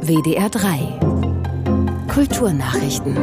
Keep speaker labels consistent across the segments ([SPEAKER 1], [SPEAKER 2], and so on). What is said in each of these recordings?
[SPEAKER 1] WDR 3 Kulturnachrichten.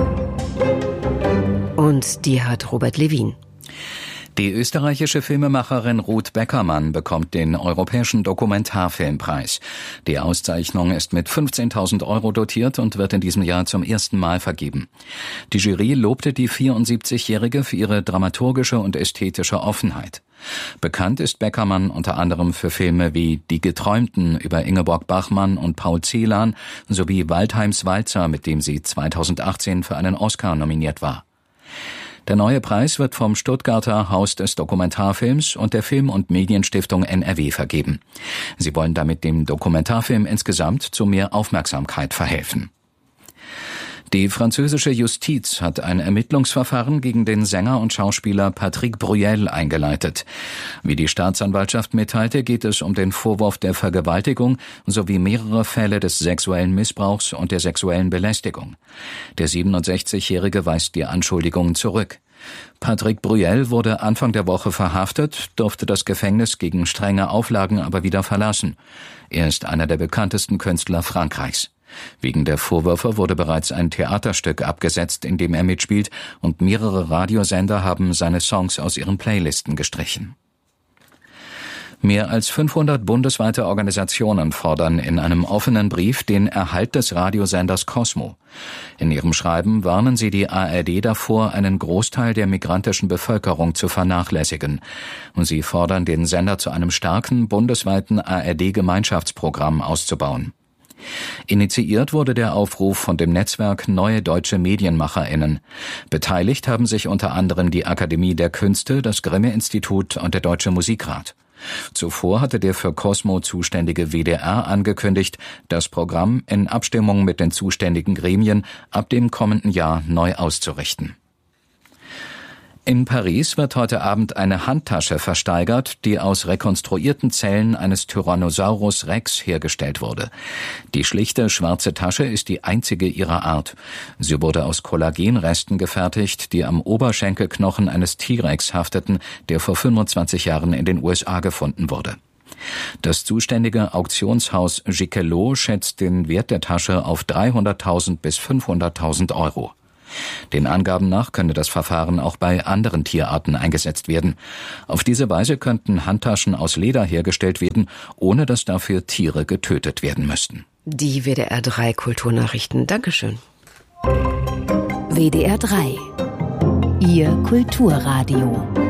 [SPEAKER 1] Und die hat Robert Lewin.
[SPEAKER 2] Die österreichische Filmemacherin Ruth Beckermann bekommt den Europäischen Dokumentarfilmpreis. Die Auszeichnung ist mit 15.000 € dotiert und wird in diesem Jahr zum ersten Mal vergeben. Die Jury lobte die 74-Jährige für ihre dramaturgische und ästhetische Offenheit. Bekannt ist Beckermann unter anderem für Filme wie Die Geträumten über Ingeborg Bachmann und Paul Celan sowie Waldheims Walzer, mit dem sie 2018 für einen Oscar nominiert war. Der neue Preis wird vom Stuttgarter Haus des Dokumentarfilms und der Film- und Medienstiftung NRW vergeben. Sie wollen damit dem Dokumentarfilm insgesamt zu mehr Aufmerksamkeit verhelfen. Die französische Justiz hat ein Ermittlungsverfahren gegen den Sänger und Schauspieler Patrick Bruel eingeleitet. Wie die Staatsanwaltschaft mitteilte, geht es um den Vorwurf der Vergewaltigung sowie mehrere Fälle des sexuellen Missbrauchs und der sexuellen Belästigung. Der 67-Jährige weist die Anschuldigungen zurück. Patrick Bruel wurde Anfang der Woche verhaftet, durfte das Gefängnis gegen strenge Auflagen aber wieder verlassen. Er ist einer der bekanntesten Künstler Frankreichs. Wegen der Vorwürfe wurde bereits ein Theaterstück abgesetzt, in dem er mitspielt, und mehrere Radiosender haben seine Songs aus ihren Playlisten gestrichen. Mehr als 500 bundesweite Organisationen fordern in einem offenen Brief den Erhalt des Radiosenders Cosmo. In ihrem Schreiben warnen sie die ARD davor, einen Großteil der migrantischen Bevölkerung zu vernachlässigen. Und sie fordern, den Sender zu einem starken bundesweiten ARD-Gemeinschaftsprogramm auszubauen. Initiiert wurde der Aufruf von dem Netzwerk Neue Deutsche MedienmacherInnen. Beteiligt haben sich unter anderem die Akademie der Künste, das Grimme-Institut und der Deutsche Musikrat. Zuvor hatte der für Cosmo zuständige WDR angekündigt, das Programm in Abstimmung mit den zuständigen Gremien ab dem kommenden Jahr neu auszurichten. In Paris wird heute Abend eine Handtasche versteigert, die aus rekonstruierten Zellen eines Tyrannosaurus Rex hergestellt wurde. Die schlichte schwarze Tasche ist die einzige ihrer Art. Sie wurde aus Kollagenresten gefertigt, die am Oberschenkelknochen eines T-Rex hafteten, der vor 25 Jahren in den USA gefunden wurde. Das zuständige Auktionshaus Giquelot schätzt den Wert der Tasche auf 300.000 bis 500.000 €. Den Angaben nach könne das Verfahren auch bei anderen Tierarten eingesetzt werden. Auf diese Weise könnten Handtaschen aus Leder hergestellt werden, ohne dass dafür Tiere getötet werden müssten.
[SPEAKER 1] Die WDR 3 Kulturnachrichten. Dankeschön. WDR 3 Ihr Kulturradio.